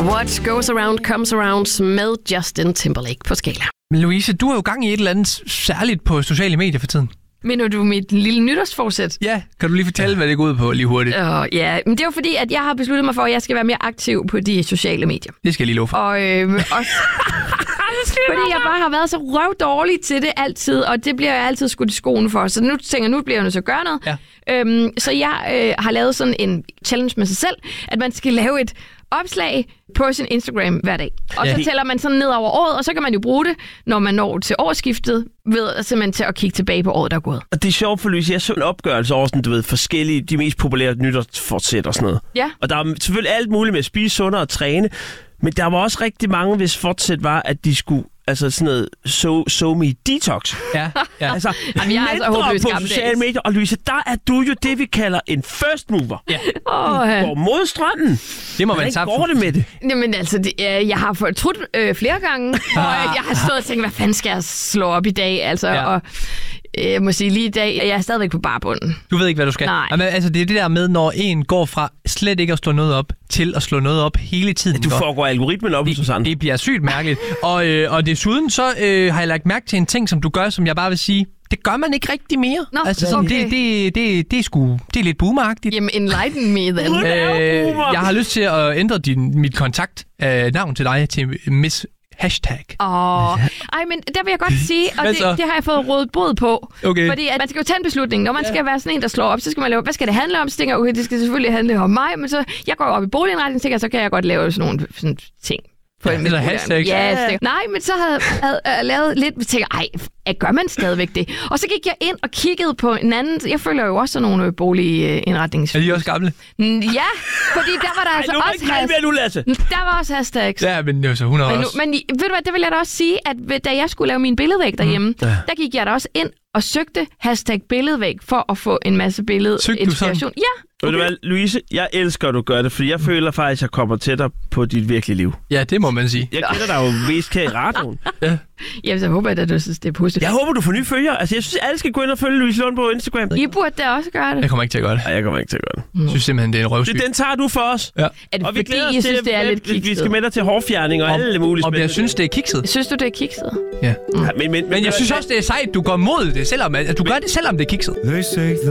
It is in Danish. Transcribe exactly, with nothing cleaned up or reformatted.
What goes around comes around med Justin Timberlake på Skala. Louise, du er jo gang i et eller andet særligt på sociale medier for tiden. Mener du mit lille nytårsforsæt? Ja, kan du lige fortælle, hvad det går ud på lige hurtigt? Uh, ja, men det er jo fordi, at jeg har besluttet mig for, at jeg skal være mere aktiv på de sociale medier. Det skal jeg lige love for. Og, øh, og fordi jeg bare har været så røvdårlig til det altid, og det bliver jeg altid skudt i skoen for. Så nu tænker jeg, nu bliver jeg nødt til at gøre noget. Ja. Øhm, så jeg øh, har lavet sådan en challenge med sig selv, at man skal lave et opslag på sin Instagram hver dag. Og ja. så tæller man sådan ned over året, og så kan man jo bruge det, når man når til årsskiftet, ved simpelthen til at kigge tilbage på året, der er gået. Og det er sjovt for Louise, jeg så en opgørelse over sådan, du ved, forskellige, de mest populære nytårsforsæt og sådan noget. Ja. Og der er selvfølgelig alt muligt med at spise sundere og træne, men der var også rigtig mange, hvis fortsæt var, at de skulle altså sådan noget so, so me detox. Ja, ja. Altså, Jamen, jeg er altså håbløs på sociale medier. Og Louise, der er du jo det, vi kalder en first mover. Ja. Oh, ja. Går mod strømmen. Det må man Hvordan går det med det? Jamen altså, det, øh, jeg har fortrudt øh, flere gange, og jeg har stået og tænkt, hvad fanden skal jeg slå op i dag? Altså, ja. og øh, jeg må sige lige i dag, jeg er stadigvæk på barbunden. Du ved ikke, hvad du skal? Nej. Jamen, altså, det er det der med, når en går fra slet ikke at slå noget op, til at slå noget op hele tiden. Du foregår algoritmen op, det, Susanne. Det bliver sygt mærkeligt. og, øh, og desuden så øh, har jeg lagt mærke til en ting, som du gør, som jeg bare vil sige, det gør man ikke rigtig mere. Nå, altså, sådan, okay. det, det, det, det, er sgu, det er lidt boomeragtigt. Jamen, enlighten me then. Hun er jo boomer. Jeg har lyst til at ændre din, mit kontakt øh, navn til dig til Miss Hashtag. Åh, ej, men der vil jeg godt sige, og det, det har jeg fået rådet bod på. Okay. Fordi at man skal jo tage en beslutning. Når man skal være sådan en, der slår op, så skal man lave, hvad skal det handle om? Så tænker jeg, okay, det skal selvfølgelig handle om mig, men så, jeg går op i boligindretning, tænker jeg, så kan jeg godt lave sådan nogle sådan ting. På Ja, eller hashtag. Ja, yes, nej, men så havde jeg havde lavet lidt, og tænkte, ej, gør man stadigvæk det? Og så gik jeg ind og kiggede på en anden, jeg følger jo også sådan nogle boligindretnings. Er de også gamle? Ja, fordi der var der altså Ej, også hashtag. Der var også hashtags. Ja, men det er så hundrede men, nu, også. men ved du hvad, det vil jeg da også sige, at da jeg skulle lave min billedvæg derhjemme, mm. ja. der gik jeg da også ind og søgte hashtag billedvæg for at få en masse billedinspiration. Ja. Okay. Ved du hvad, Louise, jeg elsker, at du gør det, fordi jeg føler faktisk, at jeg kommer tættere på dit virkelige liv. Ja, det må man sige. Jeg kender dig jo mest her i radioen. Ja. Jamen, så håber jeg, at du synes, det er positivt. Jeg håber, du får nye følgere. Altså, jeg synes, alle skal gå ind og følge Louise Lund på Instagram. I burde da også gøre det. Jeg kommer ikke til at gøre det. Nej, jeg kommer ikke til at gøre det. Jeg synes simpelthen, det er en røvsyg. Den tager du for os. Ja. Er det og vi fordi, jeg synes, det er lidt kikset? Vi skal med dig til hårfjerning og, og alle mulige spændende. Og jeg synes, det er kikset. Synes du, det er kikset? Ja. Mm. ja men, men, men, men jeg synes også, det er sejt, du går mod det, selvom at du gør det, selvom det er kikset.